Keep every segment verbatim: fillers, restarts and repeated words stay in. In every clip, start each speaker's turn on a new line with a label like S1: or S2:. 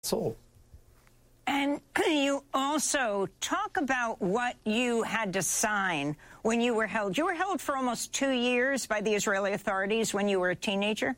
S1: soul.
S2: And you also talk about what you had to sign when you were held. You were held for almost two years by the Israeli authorities when you were a teenager?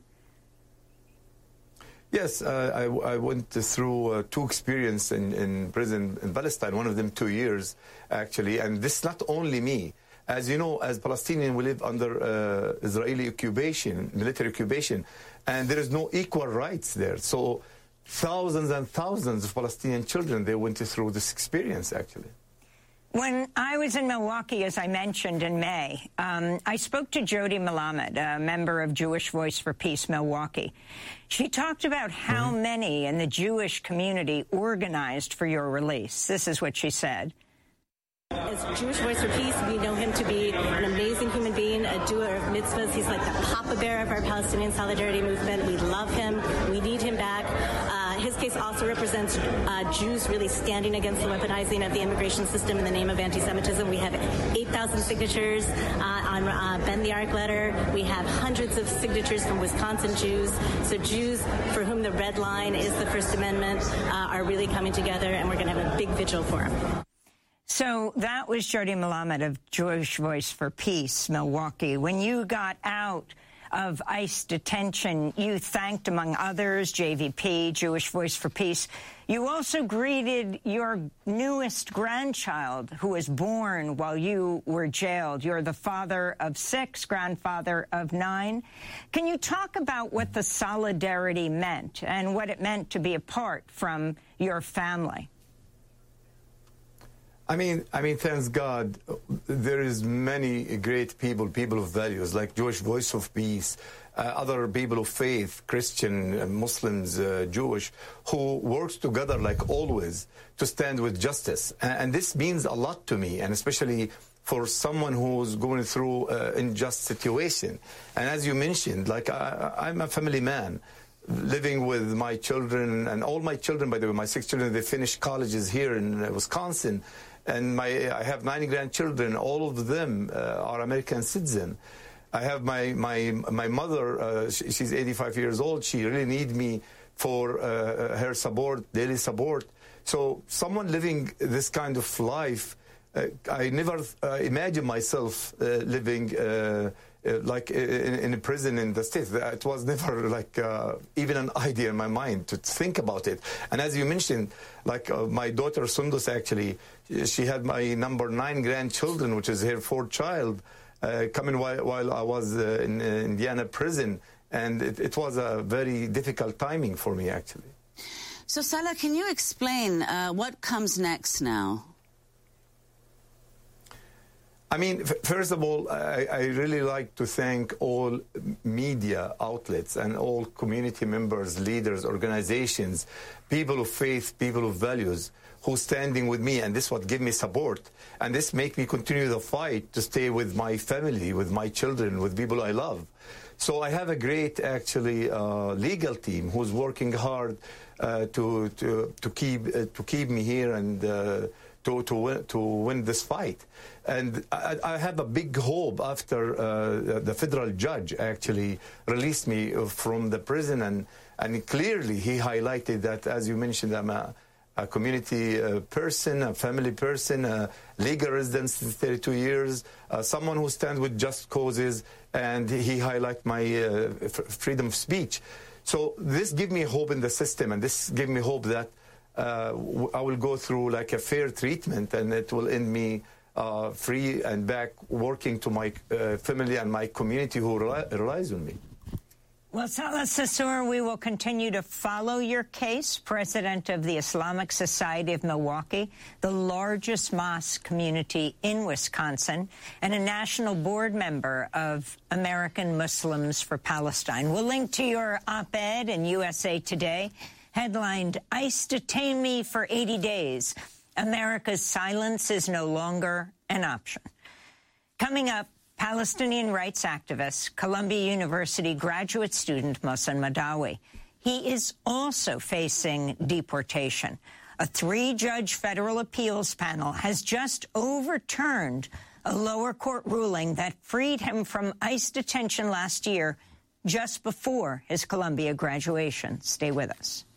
S1: Yes, uh, I, I went through uh, two experiences in, in prison in Palestine, one of them two years, actually. And this is not only me. As you know, as Palestinians, we live under uh, Israeli occupation, military occupation, and there is no equal rights there. So thousands and thousands of Palestinian children, they went through this experience, actually.
S2: When I was in Milwaukee, as I mentioned, in May, um, I spoke to Jody Melamed, a member of Jewish Voice for Peace Milwaukee. She talked about how mm-hmm. many in the Jewish community organized for your release. This is what she said.
S3: As Jewish Voice for Peace, we know him to be an amazing human being, a doer of mitzvahs. He's like the Papa Bear of our Palestinian solidarity movement. We love him. We need him back. Uh, his case also represents uh, Jews really standing against the weaponizing of the immigration system in the name of anti-Semitism. We have eight thousand signatures uh, on uh, Bend the Arc letter. We have hundreds of signatures from Wisconsin Jews. So Jews for whom the red line is the First Amendment uh, are really coming together, and we're going to have a big vigil for him.
S2: So that was Jody Melamed of Jewish Voice for Peace, Milwaukee. When you got out of ICE detention, you thanked, among others, J V P, Jewish Voice for Peace. You also greeted your newest grandchild, who was born while you were jailed. You're the father of six, grandfather of nine. Can you talk about what the solidarity meant and what it meant to be apart from your family?
S1: I mean, I mean, thanks God, there is many great people, people of values, like Jewish Voice of Peace, uh, other people of faith, Christian, uh, Muslims, uh, Jewish, who works together, like always, to stand with justice. And, and this means a lot to me, and especially for someone who's going through an unjust situation. And as you mentioned, like, I, I'm a family man, living with my children, and all my children, by the way, my six children, they finished colleges here in Wisconsin. And my, I have nine grandchildren. All of them uh, are American citizens. I have my my my mother. Uh, she, she's eighty-five years old. She really needs me for uh, her support, daily support. So someone living this kind of life, uh, I never uh, imagined myself uh, living uh, uh, like in, in a prison in the States. It was never like uh, even an idea in my mind to think about it. And as you mentioned, like uh, my daughter Sundus, actually, she had my number nine grandchildren, which is her fourth child, uh, coming while, while I was uh, in uh, Indiana prison. And it, it was a very difficult timing for me, actually.
S4: So, Salah, can you explain uh, what comes next now?
S1: I mean, f first of all, I, I really like to thank all media outlets and all community members, leaders, organizations, people of faith, people of values, who standing with me, and this what give me support, and this make me continue the fight to stay with my family, with my children, with people I love. So I have a great, actually, uh, legal team who's working hard uh, to to to keep uh, to keep me here and uh, to to win, to win this fight. And I, I have a big hope after uh, the federal judge actually released me from the prison, and and clearly he highlighted that, as you mentioned, I'm a a community uh, person, a family person, a legal resident since thirty-two years, uh, someone who stands with just causes, and he highlighted my uh, freedom of speech. So this gives me hope in the system, and this gives me hope that uh, I will go through like a fair treatment, and it will end me uh, free and back working to my uh, family and my community who rely, relies on me.
S2: Well, Salah Sarsour, we will continue to follow your case, president of the Islamic Society of Milwaukee, the largest mosque community in Wisconsin, and a national board member of American Muslims for Palestine. We'll link to your op-ed in U S A Today, headlined, ICE Detained Me for eighty days. America's silence is no longer an option. Coming up, Palestinian rights activist, Columbia University graduate student Mohsen Madawi. He is also facing deportation. A three-judge federal appeals panel has just overturned a lower court ruling that freed him from ICE detention last year, just before his Columbia graduation. Stay with us.